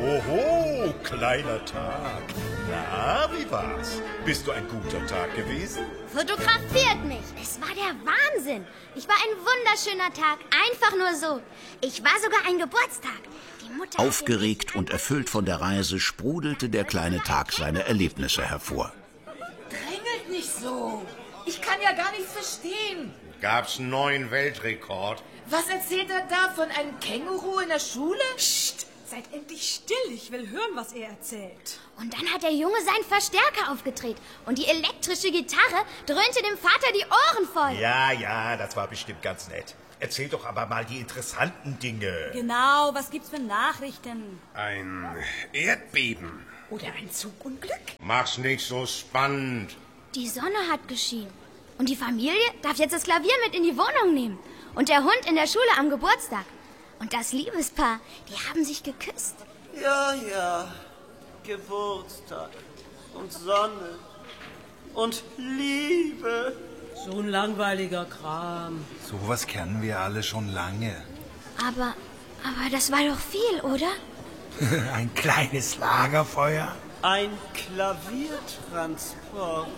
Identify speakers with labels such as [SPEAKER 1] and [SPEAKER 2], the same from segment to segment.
[SPEAKER 1] Oho, kleiner Tag. Na, wie war's? Bist du ein guter Tag gewesen?
[SPEAKER 2] Fotografiert mich. Es war der Wahnsinn. Ich war ein wunderschöner Tag. Einfach nur so. Ich war sogar ein Geburtstag. Die Mutter
[SPEAKER 3] Aufgeregt und erfüllt von der Reise sprudelte der kleine Tag seine Erlebnisse hervor.
[SPEAKER 4] Drängelt nicht so. Ich kann ja gar nichts verstehen.
[SPEAKER 1] Gab's einen neuen Weltrekord?
[SPEAKER 4] Was erzählt er da von einem Känguru in der Schule?
[SPEAKER 5] Psst, seid endlich still. Ich will hören, was er erzählt.
[SPEAKER 2] Und dann hat der Junge seinen Verstärker aufgedreht. Und die elektrische Gitarre dröhnte dem Vater die Ohren voll.
[SPEAKER 1] Ja, das war bestimmt ganz nett. Erzähl doch aber mal die interessanten Dinge.
[SPEAKER 5] Genau, was gibt's für Nachrichten?
[SPEAKER 6] Ein Erdbeben.
[SPEAKER 5] Oder ein Zugunglück?
[SPEAKER 1] Mach's nicht so spannend.
[SPEAKER 2] Die Sonne hat geschienen. Und die Familie darf jetzt das Klavier mit in die Wohnung nehmen. Und der Hund in der Schule am Geburtstag. Und das Liebespaar, die haben sich geküsst.
[SPEAKER 7] Ja, Geburtstag und Sonne und Liebe.
[SPEAKER 8] So ein langweiliger Kram.
[SPEAKER 9] Sowas kennen wir alle schon lange.
[SPEAKER 2] Aber das war doch viel, oder?
[SPEAKER 9] Ein kleines Lagerfeuer.
[SPEAKER 7] Ein Klaviertransport.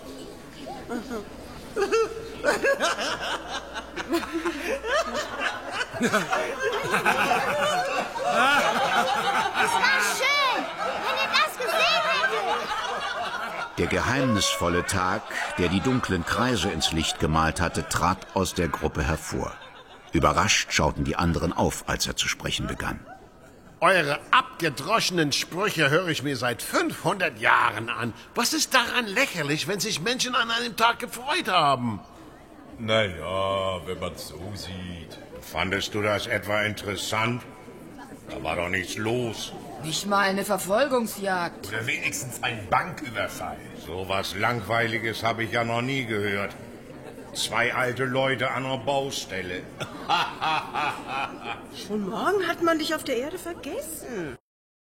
[SPEAKER 2] Es war schön, wenn ihr das gesehen hättet.
[SPEAKER 3] Der geheimnisvolle Tag, der die dunklen Kreise ins Licht gemalt hatte, trat aus der Gruppe hervor. Überrascht schauten die anderen auf, als er zu sprechen begann.
[SPEAKER 6] Eure abgedroschenen Sprüche höre ich mir seit 500 Jahren an. Was ist daran lächerlich, wenn sich Menschen an einem Tag gefreut haben?
[SPEAKER 1] Naja, wenn man's so sieht. Fandest du das etwa interessant? Da war doch nichts los.
[SPEAKER 4] Nicht mal eine Verfolgungsjagd.
[SPEAKER 1] Oder wenigstens ein Banküberfall. So was Langweiliges habe ich ja noch nie gehört. 2 alte Leute an einer Baustelle.
[SPEAKER 5] Schon morgen hat man dich auf der Erde vergessen.